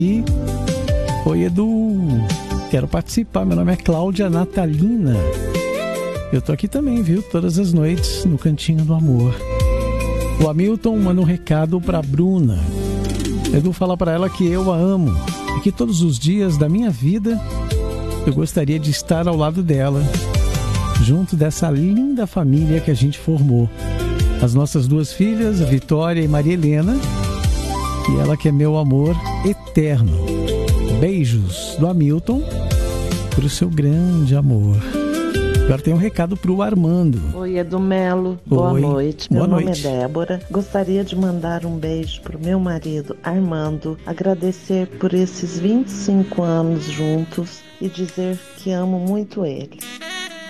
E oi, Edu, quero participar. Meu nome é Cláudia Natalina. Eu tô aqui também, viu? Todas as noites no Cantinho do Amor. O Hamilton manda um recado pra Bruna. Edu, fala pra ela que eu a amo e que todos os dias da minha vida eu gostaria de estar ao lado dela, junto dessa linda família que a gente formou. As nossas duas filhas, Vitória e Maria Helena, e ela que é meu amor eterno. Beijos do Hamilton pro seu grande amor. Agora tem um recado pro Armando. Oi, Edu Melo. Boa noite. Meu nome é Débora. Gostaria de mandar um beijo pro meu marido Armando, agradecer por esses 25 anos juntos e dizer que amo muito ele.